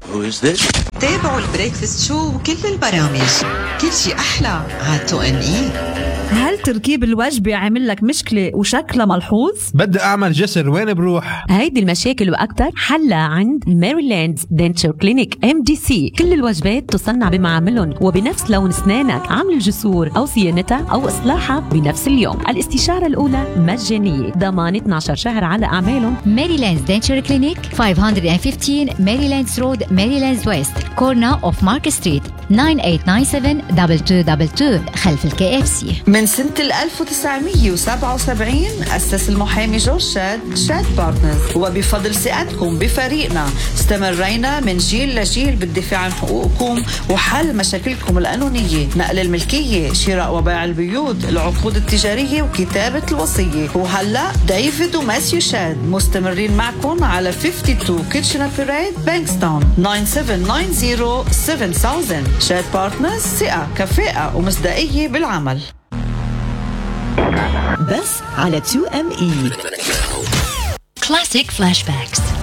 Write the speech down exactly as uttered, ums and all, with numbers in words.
Who is this? تابعوا البريكفاست شو وكل البرامج، كل شي أحلى على تو إن إي. هل تركيب الوجبة عامل لك مشكلة وشكلها ملحوظ؟ بدي أعمل جسر، وين بروح؟ هيدي المشاكل وأكتر حلها عند ميريلاند دنتشر كلينيك إم دي سي. كل الوجبات تصنع بمعاملهم وبنفس لون أسنانك. عمل الجسور أو صيانتها أو إصلاحها بنفس اليوم. الاستشارة الأولى مجانية، ضمان اثنا عشر شهر على أعمالهم. ميريلاند دنتشر كلينيك خمسمية وخمستاشر ميريلاندز رود، ميريلاندز ويست، كورنا أوف مارك ستريت، تسعة ثمانية تسعة سبعة اثنين اثنين اثنين اثنين خلف الكي اف سي. من سنة ألف وتسعمية وسبعة وسبعين أسس المحامي جورج شاد شاد بارتنرز، وبفضل ثقتكم بفريقنا استمرينا من جيل لجيل بالدفاع عن حقوقكم وحل مشاكلكم القانونية، نقل الملكية، شراء وبيع البيوت، العقود التجارية وكتابة الوصية. وهلأ ديفيد وماسيو شاد مستمرين معكم على اثنين وخمسين كيتشنر بيريد بانكستون تسعة سبعة تسعة صفر سبعة ألف. شاد بارتنرز، ثقة كفاءة ومصداقية بالعمل. بس على تو إم إي. Classic Flashbacks.